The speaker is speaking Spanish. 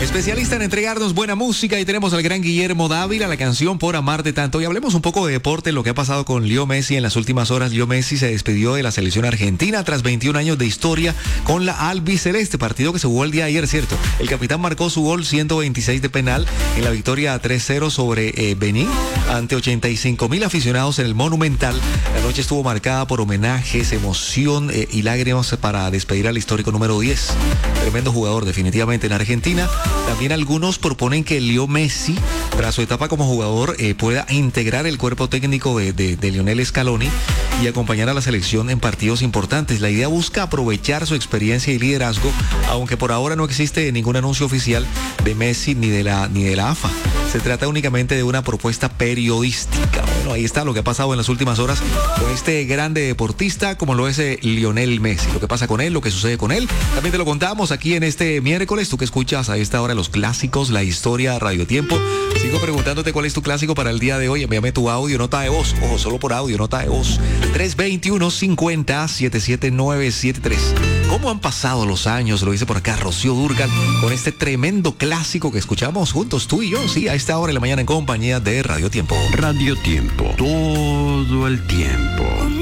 Especialista en entregarnos buena música, y tenemos al gran Guillermo Dávila, la canción Por Amarte Tanto. Y hablemos un poco de deporte, lo que ha pasado con Leo Messi en las últimas horas. Leo Messi se despidió de la selección argentina tras 21 años de historia con la albiceleste, partido que se jugó el día de ayer, ¿cierto? El capitán marcó su gol 126 de penal en la victoria 3-0 sobre Benín ante 85,000 aficionados en el Monumental. La noche estuvo marcada por homenajes, emoción y lágrimas para despedir al histórico número 10. Tremendo jugador definitivamente en Argentina. También algunos proponen que Leo Messi, tras su etapa como jugador, pueda integrar el cuerpo técnico de Lionel Scaloni y acompañar a la selección en partidos importantes. La idea busca aprovechar su experiencia y liderazgo, aunque por ahora no existe ningún anuncio oficial de Messi ni de la AFA. Se trata únicamente de una propuesta periodística. Bueno, ahí está lo que ha pasado en las últimas horas con este grande deportista como lo es Lionel Messi. Lo que pasa con él, lo que sucede con él, también te lo contamos aquí en este miércoles. Tú que escuchas a esta hora los clásicos, la historia, Radio Tiempo. Sigo preguntándote cuál es tu clásico para el día de hoy. Envíame tu audio, nota de voz. Ojo, solo por audio, nota de voz. 321-50-77973. ¿Cómo han pasado los años? Lo dice por acá Rocío Dúrcal con este tremendo clásico que escuchamos juntos tú y yo, sí, a esta hora de la mañana en compañía de Radio Tiempo. Radio Tiempo, todo el tiempo.